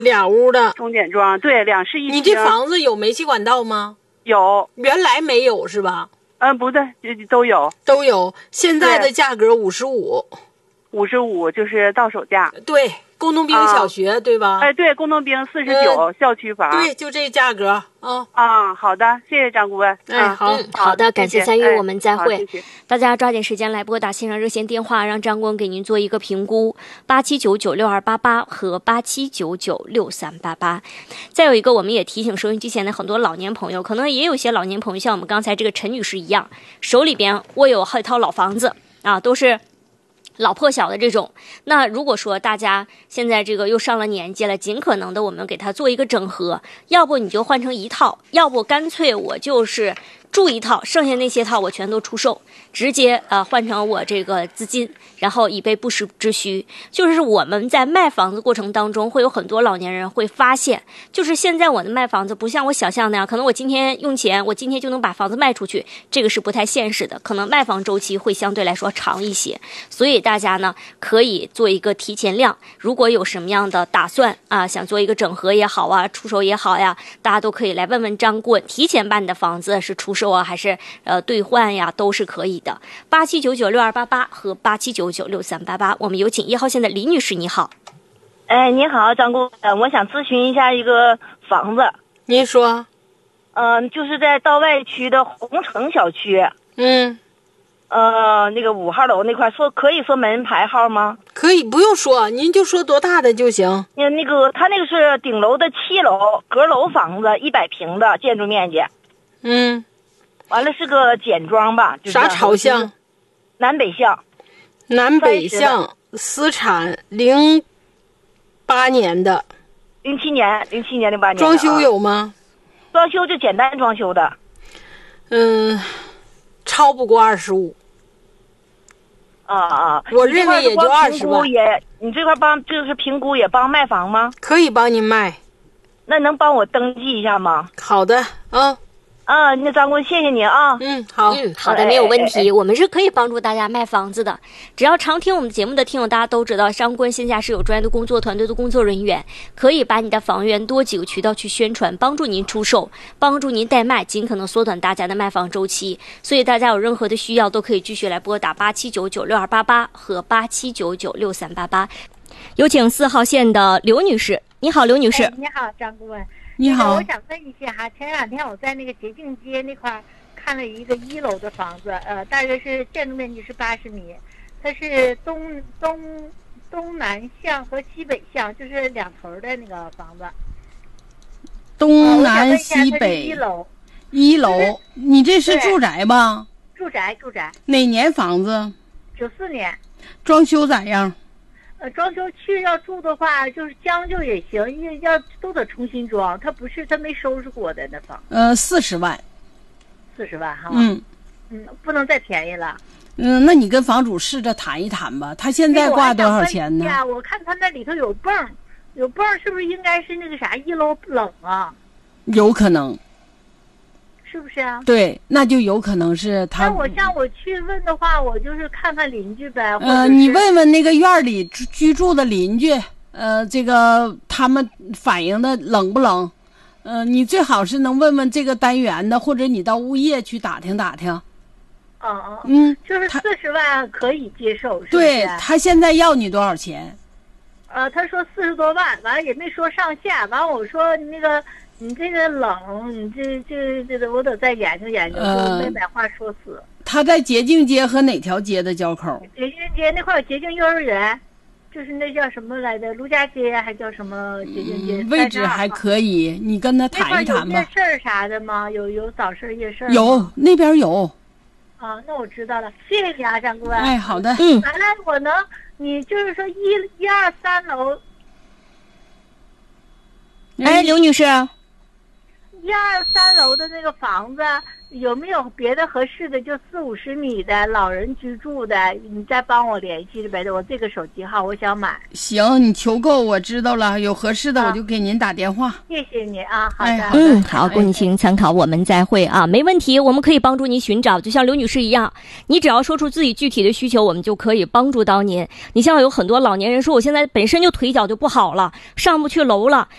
俩屋的钟点庄，对，2室1厅。 你这房子有煤气管道吗？ 有。 原来没有是吧？ 不对，都有。 都有。现在的价格55， 就是到手价。 对，工农兵小学，对吧？ 哎，对，工农兵49，校区房。 对，就这价格好的，谢谢张顾问。 好的，感谢参与，我们再会。 谢谢大家抓紧时间来拨打线上热线电话，让张顾问给您做一个评估，87996288和87996388。再有一个，我们也提醒收音机前的很多老年朋友，可能也有些老年朋友像我们刚才这个陈女士一样，手里边握有好几套老房子啊，都是老破小的这种。那如果说大家现在这个又上了年纪了，尽可能的我们给它做一个整合，要不你就换成一套，要不干脆我就是住一套，剩下那些套我全都出售，直接换成我这个资金，然后以备不时之需。就是我们在卖房子过程当中，会有很多老年人会发现，就是现在我的卖房子不像我想象那样，可能我今天用钱，我今天就能把房子卖出去，这个是不太现实的，可能卖房周期会相对来说长一些。所以大家呢可以做一个提前量，如果有什么样的打算啊，想做一个整合也好啊，出手也好呀，大家都可以来问问张顾问，提前把你的房子是出售啊还是兑换呀，都是可以的。87996288和87996388，我们有请1号线的李女士，你好。 你好，张顾问，我想咨询一下一个房子。 您说。 就是在道外区的红城小区。那个5号楼那块，可以说门牌号吗？ 可以，不用说，您就说多大的就行。 他那个是顶楼的7楼阁楼房子，100平的建筑面积。完了是个简装吧，就是啥朝向？ 南北向。 南北向，私产，08年的。 07年08年。 装修有吗？ 装修就简单装修的。 超不过25。我认为也就20万。 你这块就是评估也帮卖房吗？ 可以帮您卖。 那能帮我登记一下吗？ 好的， 那张顾问，谢谢你啊。 好的，没有问题。我们是可以帮助大家卖房子的，只要常听我们节目的听友，大家都知道，张顾问线下是有专业的工作团队的工作人员，可以把你的房源多几个渠道去宣传，帮助您出售，帮助您代卖，尽可能缩短大家的卖房周期。所以大家有任何的需要，都可以继续来拨打87996288和87996388。有请4号线的刘女士。你好，刘女士。 你好，张顾问。 你好， 我想问一下哈，前2天我在那个捷径街那块看了一个1楼的房子，大约是建筑面积是80米，它是东南向和西北向，就是2头的那个房子。 东南西北。 1 楼，你这是住宅吧？ 住宅。 哪年房子 ？94年。 装修咋样？ 装修去要住的话，就是将就也行，因为要都得重新装，它没收拾过的那房。 40万。 40万哈。不能再便宜了。 那你跟房主试着谈一谈吧，他现在挂多少钱呢？ 我看他那里头有泵，是不是应该是那个啥1楼冷啊？ 有可能。 是不是啊？ 对，那就有可能是他。 那我去问的话，我就是看看邻居呗。 你问问那个院里居住的邻居，这个他们反映的冷不冷？你最好是能问问这个单元的，或者你到物业去打听打听。 就是40万可以接受，是不是？ 对，他现在要你多少钱？ 他说40多万，完了也没说上下，完了我说那个。你这个冷，你这我得再研究研究，就没把话说死。 他在捷径街和哪条街的交口？ 捷径街那块有捷径幼儿园，就是那叫什么来着？陆家街还叫什么捷径街？ 位置还可以，你跟他谈一谈吧。 那块有夜市啥的吗？有早市夜市？ 有，那边有。 那我知道了，谢谢你啊，张顾问。 哎，好的。 完了，你就是说1、2、3楼。 刘女士。 1、2、3楼的那个房子有没有别的合适的，就40-50米的老人居住的？你再帮我联系呗，我这个手机号我想买。 行，你求购我知道了，有合适的我就给您打电话。 谢谢你啊，好的。 好，供你进行参考，我们再会啊，没问题，我们可以帮助您寻找，就像刘女士一样，你只要说出自己具体的需求，我们就可以帮助到您。你像有很多老年人说，我现在本身就腿脚就不好了，上不去楼了，